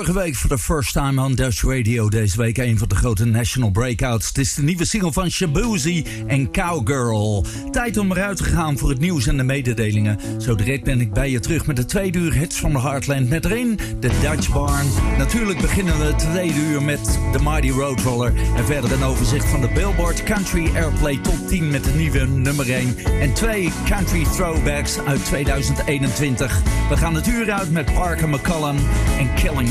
Vorige week voor de first time on Dutch Radio. Deze week een van de grote national breakouts. Het is de nieuwe single van Shaboozey en Cowgirl. Tijd om eruit te gaan voor het nieuws en de mededelingen. Zo direct ben ik bij je terug met de 2 uur hits van de Heartland. Met erin de Dutch Barn. Natuurlijk beginnen we het 2 uur met de Mighty Roadroller. En verder een overzicht van de Billboard Country Airplay Top 10 met de nieuwe nummer 1. En 2 country throwbacks uit 2021. We gaan het uur uit met Parker McCollum en Killing